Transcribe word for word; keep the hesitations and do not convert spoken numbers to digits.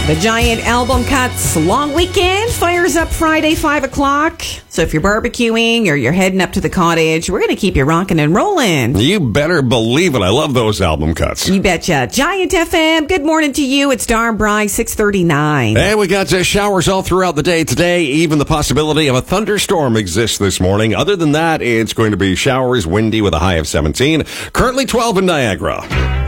The Giant Album Cuts long weekend fires up Friday, five o'clock. So if you're barbecuing or you're heading up to the cottage, we're going to keep you rocking and rolling. You better believe it. I love those album cuts. You betcha. Giant F M, good morning to you. It's Dar Bry, six thirty-nine. And we got uh, showers all throughout the day today. Even the possibility of a thunderstorm exists this morning. Other than that, it's going to be showers, windy with a high of seventeen. Currently twelve in Niagara.